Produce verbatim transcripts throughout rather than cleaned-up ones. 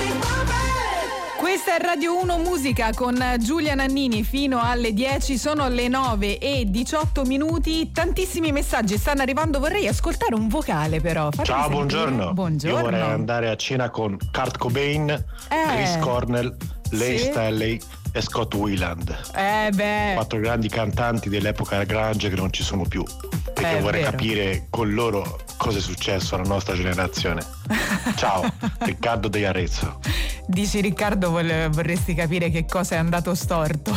Questa è Radio uno Musica con Giulia Nannini fino alle dieci, sono le nove e diciotto minuti, tantissimi messaggi stanno arrivando, vorrei ascoltare un vocale però. Fatemi Ciao, sentire. buongiorno. Buongiorno. Io vorrei andare a cena con Kurt Cobain, Eh. Chris Cornell, Lane Sì. Staley e Scott Weiland. Eh beh, Quattro grandi cantanti dell'epoca grunge che non ci sono più. Perché È vorrei vero. capire con loro cosa è successo alla nostra generazione. Ciao, Riccardo De Arezzo. dici Riccardo, vol- vorresti capire che cosa è andato storto,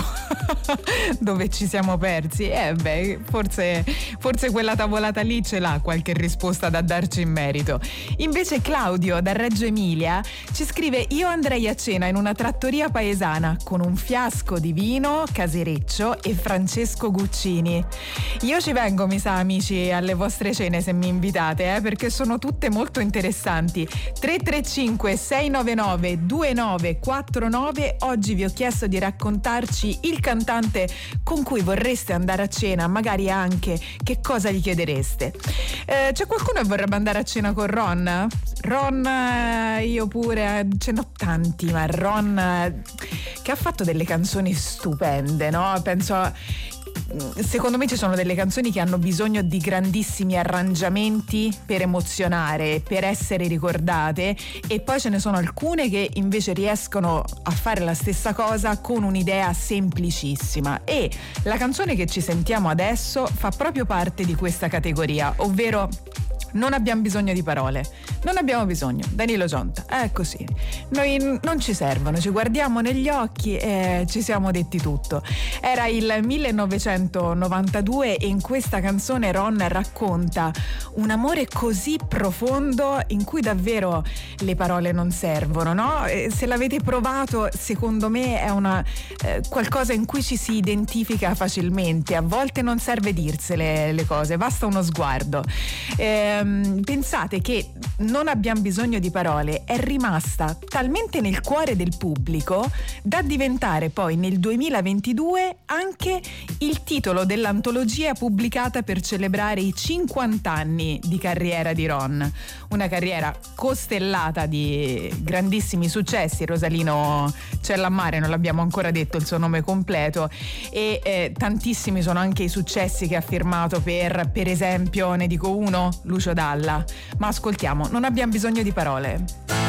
dove ci siamo persi? Eh beh, forse, forse quella tavolata lì ce l'ha qualche risposta da darci in merito. Invece Claudio da Reggio Emilia ci scrive: io andrei a cena in una trattoria paesana con un fiasco di vino casereccio e Francesco Guccini. Io ci vengo, mi sa, amici, alle vostre cene se mi invitate, eh, perché sono tutte molto interessanti. Tre tre cinque sei nove nove due nove quattro nove. Oggi vi ho chiesto di raccontarci il cantante con cui vorreste andare a cena, magari anche che cosa gli chiedereste. Eh, c'è qualcuno che vorrebbe andare a cena con Ron? Ron, eh, io pure, eh, ce n'ho tanti, ma Ron eh, che ha fatto delle canzoni stupende, no? Penso a Secondo me ci sono delle canzoni che hanno bisogno di grandissimi arrangiamenti per emozionare, per essere ricordate, e poi ce ne sono alcune che invece riescono a fare la stessa cosa con un'idea semplicissima, e la canzone che ci sentiamo adesso fa proprio parte di questa categoria, ovvero Non abbiamo bisogno di parole, non abbiamo bisogno. Danilo Gionta, è così. Noi non ci servono, ci guardiamo negli occhi e ci siamo detti tutto. Era il millenovecentonovantadue e in questa canzone Ron racconta un amore così profondo in cui davvero le parole non servono, no? E se l'avete provato, secondo me è una eh, qualcosa in cui ci si identifica facilmente. A volte non serve dirsele le cose, basta uno sguardo. Eh, Pensate che Non abbiamo bisogno di parole è rimasta talmente nel cuore del pubblico da diventare poi nel duemilaventidue anche il titolo dell'antologia pubblicata per celebrare i cinquanta anni di carriera di Ron, una carriera costellata di grandissimi successi. Rosalino Cellammare, non l'abbiamo ancora detto il suo nome completo, e eh, tantissimi sono anche i successi che ha firmato per per esempio, ne dico uno, Lucio Dalla. Ma ascoltiamo Non abbiamo bisogno di parole.